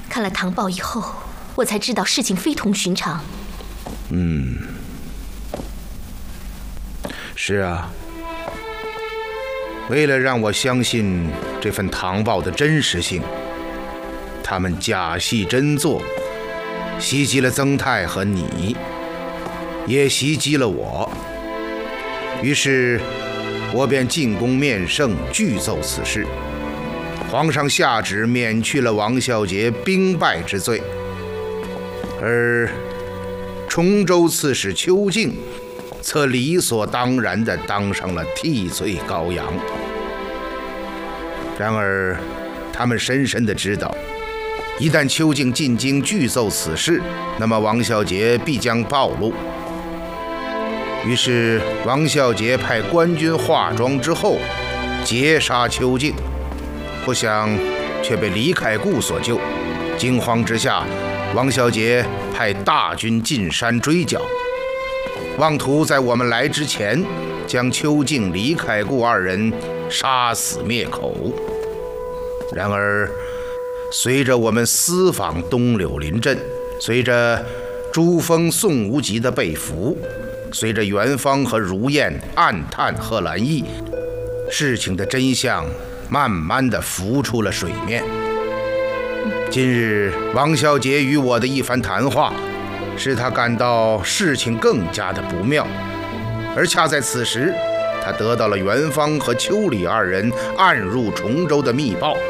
看了唐报以后，我才知道事情非同寻常。 是啊，为了让我相信这份唐报的真实性，他们假戏真做，袭击了曾泰和你，也袭击了我。于是我便进宫面圣，具奏此事。皇上下旨免去了王孝杰兵败之罪，而崇州刺史邱敬则理所当然地当上了替罪羔羊。然而他们深深地知道，一旦邱敬进京具奏此事，那么王孝杰必将暴露。于是王孝杰派官军化妆之后劫杀邱敬，不想却被李凯固所救。惊慌之下，王孝杰派大军进山追剿，妄图在我们来之前将邱敬、李凯固二人杀死灭口。然而随着我们私访东柳林镇，随着朱峰、宋无极的被俘，随着袁方和如燕暗探贺兰义，事情的真相慢慢地浮出了水面。今日王孝杰与我的一番谈话，使他感到事情更加的不妙，而恰在此时，他得到了袁方和邱李二人暗入崇州的密报。